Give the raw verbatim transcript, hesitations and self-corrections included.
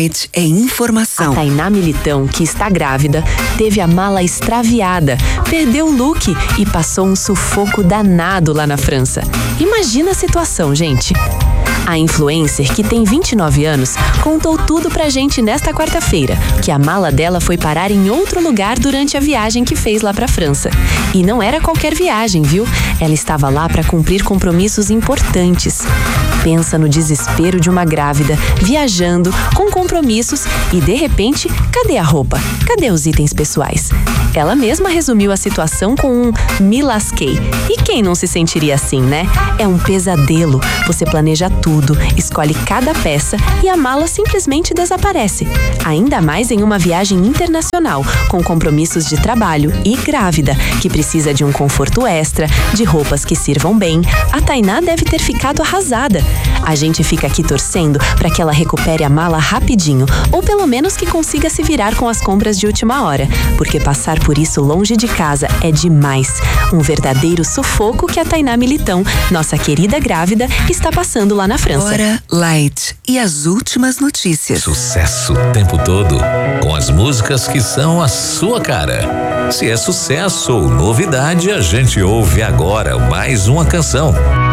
Light é informação. A Tainá Militão, que está grávida, teve a mala extraviada, perdeu o look e passou um sufoco danado lá na França. Imagina a situação, gente. A influencer, que tem vinte e nove anos, contou tudo pra gente nesta quarta-feira, que a mala dela foi parar em outro lugar durante a viagem que fez lá pra França. E não era qualquer viagem, viu? Ela estava lá pra cumprir compromissos importantes. Pensa no desespero de uma grávida, viajando, com compromissos e, de repente, cadê a roupa? Cadê os itens pessoais? Ela mesma resumiu a situação com um "me lasquei". E quem não se sentiria assim, né? É um pesadelo. Você planeja tudo, escolhe cada peça e a mala simplesmente desaparece. Ainda mais em uma viagem internacional, com compromissos de trabalho e grávida, que precisa de um conforto extra, de roupas que sirvam bem. A Tainá deve ter ficado arrasada. A gente fica aqui torcendo para que ela recupere a mala rapidinho, ou pelo menos que consiga se virar com as compras de última hora, porque passar por isso longe de casa é demais. Um verdadeiro sufoco que a Tainá Militão, nossa querida grávida, está passando lá na França. Hora Light e as últimas notícias. Sucesso o tempo todo, com as músicas que são a sua cara. Se é sucesso ou novidade, a gente ouve agora mais uma canção.